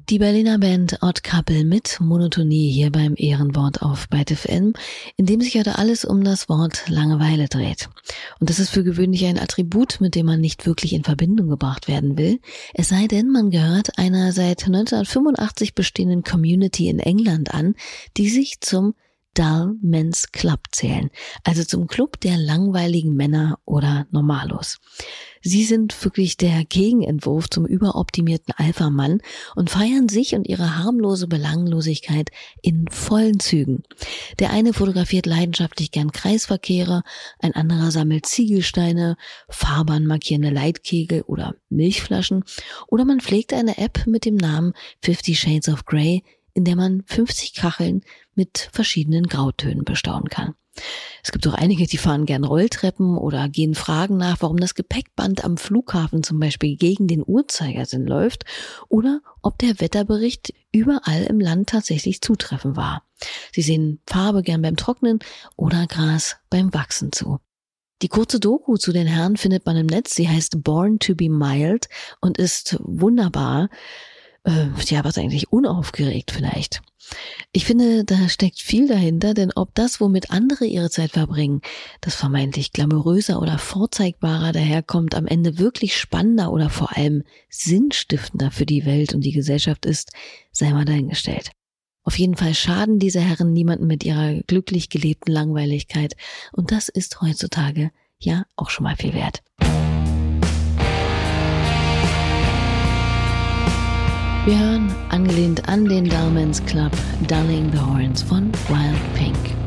Die Berliner Band Odd Couple mit Monotonie hier beim Ehrenwort auf Byte FM, in dem sich heute alles um das Wort Langeweile dreht. Und das ist für gewöhnlich ein Attribut, mit dem man nicht wirklich in Verbindung gebracht werden will, es sei denn, man gehört einer seit 1985 bestehenden Community in England an, die sich zum Dull Men's Club zählen, also zum Club der langweiligen Männer oder Normalos. Sie sind wirklich der Gegenentwurf zum überoptimierten Alpha-Mann und feiern sich und ihre harmlose Belanglosigkeit in vollen Zügen. Der eine fotografiert leidenschaftlich gern Kreisverkehre, ein anderer sammelt Ziegelsteine, Fahrbahn markierende Leitkegel oder Milchflaschen, oder man pflegt eine App mit dem Namen 50 Shades of Grey, in der man 50 Kacheln mit verschiedenen Grautönen bestaunen kann. Es gibt auch einige, die fahren gern Rolltreppen oder gehen Fragen nach, warum das Gepäckband am Flughafen zum Beispiel gegen den Uhrzeigersinn läuft oder ob der Wetterbericht überall im Land tatsächlich zutreffend war. Sie sehen Farbe gern beim Trocknen oder Gras beim Wachsen zu. Die kurze Doku zu den Herren findet man im Netz. Sie heißt Born to be Mild und ist wunderbar. Was eigentlich unaufgeregt vielleicht. Ich finde, da steckt viel dahinter, denn ob das, womit andere ihre Zeit verbringen, das vermeintlich glamouröser oder vorzeigbarer daherkommt, am Ende wirklich spannender oder vor allem sinnstiftender für die Welt und die Gesellschaft ist, sei mal dahingestellt. Auf jeden Fall schaden diese Herren niemandem mit ihrer glücklich gelebten Langweiligkeit und das ist heutzutage ja auch schon mal viel wert. Wir hören, angelehnt an den Dull Men's Club, Dulling the Horns von Wild Pink.